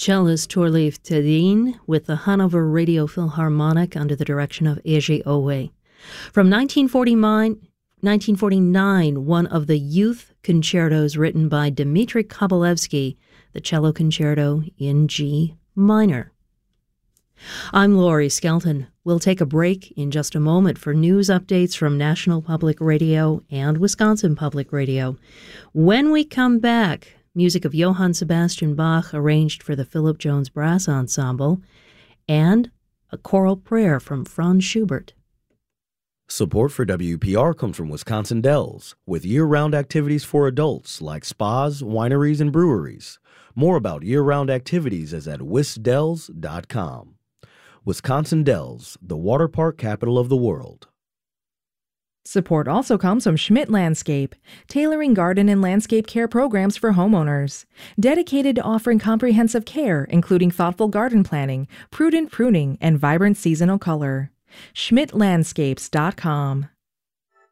cellist Torleif Tedin with the Hanover Radio Philharmonic under the direction of Eiji Owe. From 1949, one of the youth concertos written by Dmitri Kobalevsky, the cello concerto in G minor. I'm Laurie Skelton. We'll take a break in just a moment for news updates from National Public Radio and Wisconsin Public Radio. When we come back, music of Johann Sebastian Bach arranged for the Philip Jones Brass Ensemble, and a choral prayer from Franz Schubert. Support for WPR comes from Wisconsin Dells, with year-round activities for adults like spas, wineries, and breweries. More about year-round activities is at wisdells.com. Wisconsin Dells, the water park capital of the world. Support also comes from Schmidt Landscape, tailoring garden and landscape care programs for homeowners. Dedicated to offering comprehensive care, including thoughtful garden planning, prudent pruning, and vibrant seasonal color. SchmidtLandscapes.com.